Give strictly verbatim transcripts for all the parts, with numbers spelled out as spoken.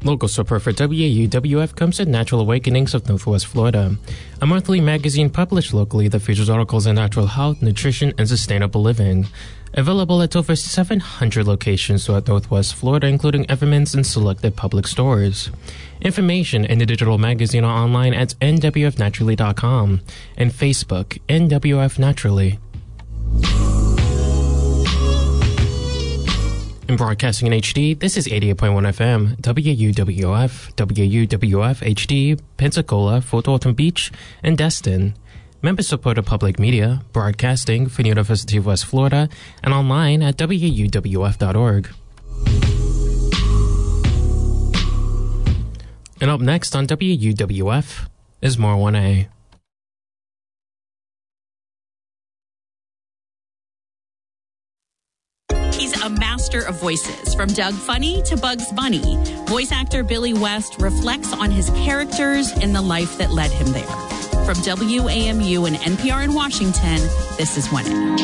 Local support for W A U W F comes at Natural Awakenings of Northwest Florida, a monthly magazine published locally that features articles on natural health, nutrition, and sustainable living. Available at over seven hundred locations throughout Northwest Florida, including Evermans and selected public stores. Information in the digital magazine are online at N W F naturally dot com and Facebook N W F Naturally. In broadcasting in H D, this is eighty-eight point one F M, W U W F, W U W F H D, Pensacola, Fort Walton Beach, and Destin. Member-supported public media, broadcasting for the University of West Florida, and online at W U W F dot org. And up next on W U W F is More one A. He's a master of voices, from Doug Funny to Bugs Bunny. Voice actor Billy West reflects on his characters and the life that led him there. From W A M U and N P R in Washington, this is one A.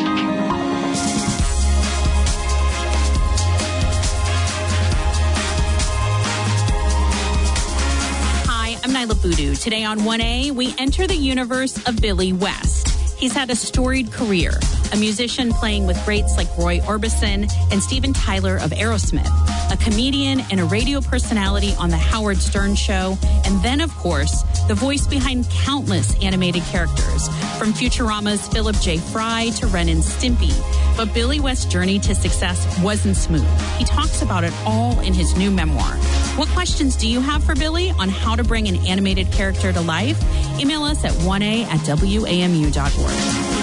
Hi, I'm Nyla Boodoo. Today on one A, we enter the universe of Billy West. He's had a storied career, a musician playing with greats like Roy Orbison and Steven Tyler of Aerosmith, a comedian and a radio personality on The Howard Stern Show, and then, of course, the voice behind countless animated characters, from Futurama's Philip J. Fry to Ren and Stimpy. But Billy West's journey to success wasn't smooth. He talks about it all in his new memoir. What questions do you have for Billy on how to bring an animated character to life? Email us at one A at W A M U dot org.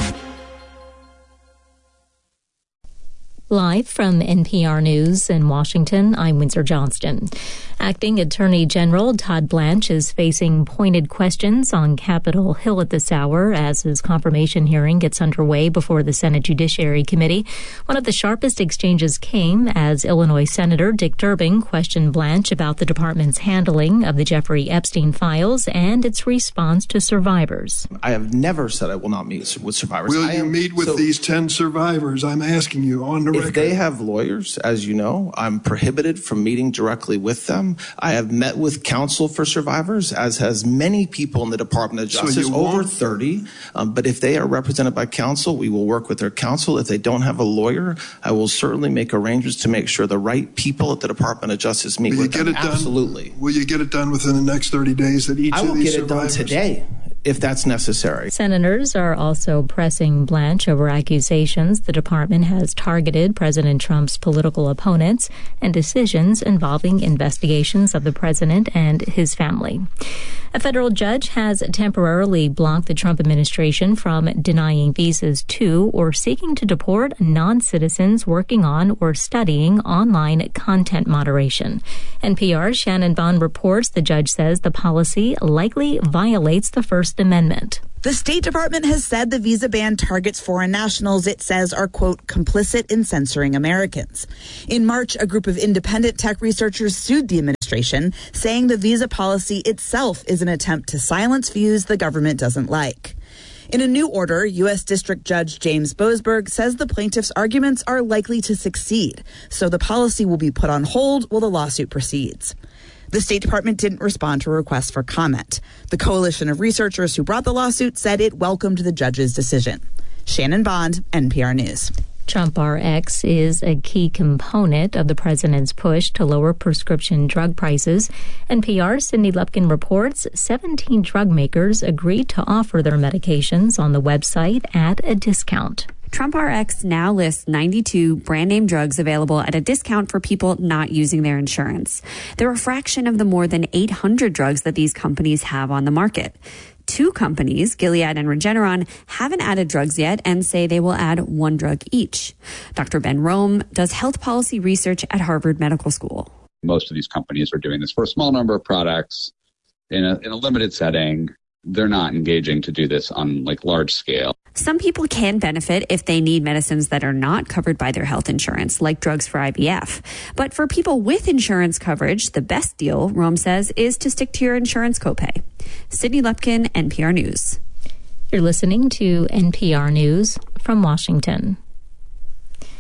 Live from N P R News in Washington, I'm Windsor Johnston. Acting Attorney General Todd Blanche is facing pointed questions on Capitol Hill at this hour as his confirmation hearing gets underway before the Senate Judiciary Committee. One of the sharpest exchanges came as Illinois Senator Dick Durbin questioned Blanche about the department's handling of the Jeffrey Epstein files and its response to survivors. I have never said I will not meet with survivors. Will I you am, meet with so, these ten survivors? I'm asking you on the record. If they have lawyers, as you know, I'm prohibited from meeting directly with them. I have met with counsel for survivors, as has many people in the Department of Justice, so over won't? thirty. Um, but if they are represented by counsel, we will work with their counsel. If they don't have a lawyer, I will certainly make arrangements to make sure the right people at the Department of Justice meet will with you them. Get it Absolutely. Done? Will you get it done within the next thirty days that each I will of these get it survivors? done today, if that's necessary. Senators are also pressing Blanche over accusations the department has targeted President Trump's political opponents and decisions involving investigations of the president and his family. A federal judge has temporarily blocked the Trump administration from denying visas to or seeking to deport non-citizens working on or studying online content moderation. N P R's Shannon Bond reports the judge says the policy likely violates the First Amendment. The State Department has said the visa ban targets foreign nationals it says are, quote, complicit in censoring Americans. In March, a group of independent tech researchers sued the administration, saying the visa policy itself is an attempt to silence views the government doesn't like. In a new order, U S District Judge James Boasberg says the plaintiffs' arguments are likely to succeed, so the policy will be put on hold while the lawsuit proceeds. The State Department didn't respond to a request for comment. The coalition of researchers who brought the lawsuit said it welcomed the judge's decision. Shannon Bond, N P R News. Trump R X is a key component of the president's push to lower prescription drug prices. N P R's Cindy Lupkin reports seventeen drug makers agreed to offer their medications on the website at a discount. Trump R X now lists ninety-two brand name drugs available at a discount for people not using their insurance. They're a fraction of the more than eight hundred drugs that these companies have on the market. Two companies, Gilead and Regeneron, haven't added drugs yet and say they will add one drug each. Doctor Ben Rome does health policy research at Harvard Medical School. Most of these companies are doing this for a small number of products in a, in a limited setting. They're not engaging to do this on like large scale. Some people can benefit if they need medicines that are not covered by their health insurance, like drugs for I V F. But for people with insurance coverage, the best deal, Rome says, is to stick to your insurance copay. Sydney Lupkin, N P R News. You're listening to N P R News from Washington.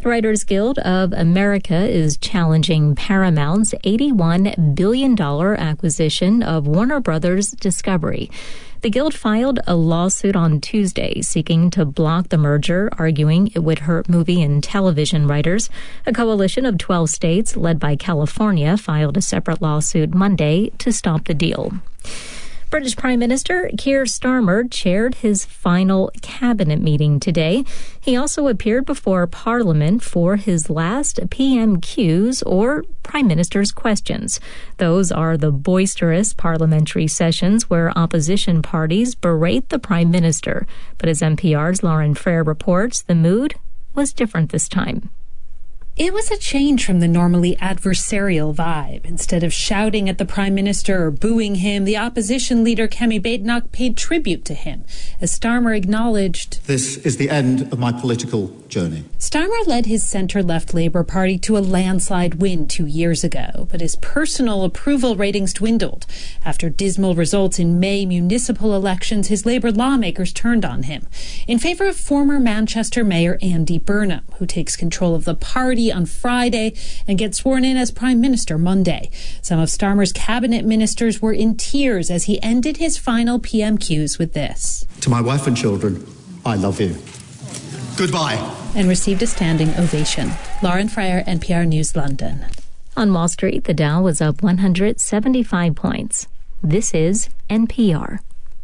The Writers Guild of America is challenging Paramount's eighty-one billion dollars acquisition of Warner Brothers Discovery. The Guild filed a lawsuit on Tuesday seeking to block the merger, arguing it would hurt movie and television writers. A coalition of twelve states, led by California, filed a separate lawsuit Monday to stop the deal. British Prime Minister Keir Starmer chaired his final cabinet meeting today. He also appeared before Parliament for his last P M Qs, or Prime Minister's Questions. Those are the boisterous parliamentary sessions where opposition parties berate the Prime Minister. But as N P R's Lauren Frere reports, the mood was different this time. It was a change from the normally adversarial vibe. Instead of shouting at the Prime Minister or booing him, the opposition leader Kemi Badenoch paid tribute to him, as Starmer acknowledged, "This is the end of my political journey." Starmer led his centre-left Labour Party to a landslide win two years ago, but his personal approval ratings dwindled. After dismal results in May municipal elections, his Labour lawmakers turned on him in favour of former Manchester Mayor Andy Burnham, who takes control of the party on Friday and gets sworn in as Prime Minister Monday. Some of Starmer's cabinet ministers were in tears as he ended his final P M Qs with this. "To my wife and children, I love you. Goodbye." And received a standing ovation. Lauren Frere, N P R News, London. On Wall Street, the Dow was up one hundred seventy-five points. This is N P R.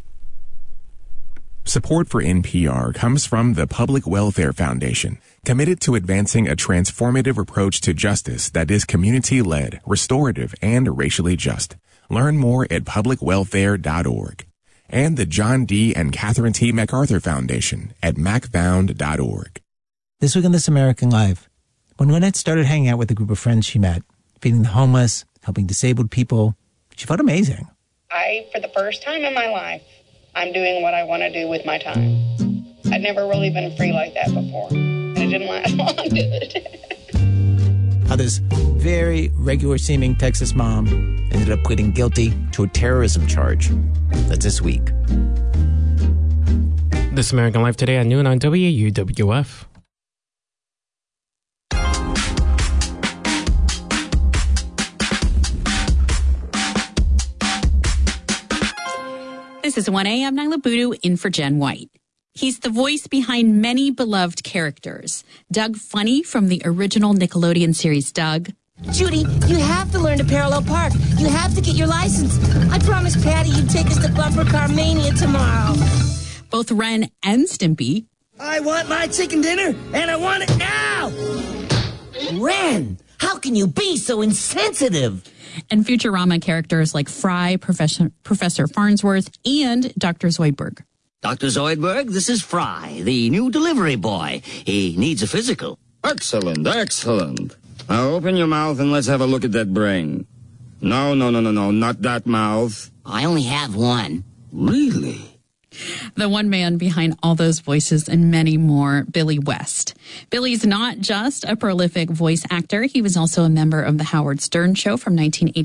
Support for N P R comes from the Public Welfare Foundation, committed to advancing a transformative approach to justice that is community-led, restorative, and racially just. Learn more at public welfare dot org. And the John D. and Catherine T. MacArthur Foundation at mac found dot org. This week on This American Life, when Lynette started hanging out with a group of friends she met, feeding the homeless, helping disabled people, she felt amazing. I, for the first time in my life, I'm doing what I want to do with my time. I'd never really been free like that before, and it didn't last long, did it? How this very regular-seeming Texas mom ended up pleading guilty to a terrorism charge. That's this week. This American Life today at noon on W U W F. This is one A. I'm Nyla Boodoo in for Jen White. He's the voice behind many beloved characters. Doug Funny from the original Nickelodeon series Doug. Judy, you have to learn to parallel park. You have to get your license. I promised Patty you'd take us to Bumper Car Mania tomorrow. Both Ren and Stimpy. I want my chicken dinner, and I want it now! Ren, how can you be so insensitive? And Futurama characters like Fry, Professor, Professor Farnsworth, and Doctor Zoidberg. Doctor Zoidberg, this is Fry, the new delivery boy. He needs a physical. Excellent, excellent. Now open your mouth and let's have a look at that brain. No, no, no, no, no, not that mouth. I only have one. Really? The one man behind all those voices and many more, Billy West. Billy's not just a prolific voice actor. He was also a member of The Howard Stern Show from nineteen eighty.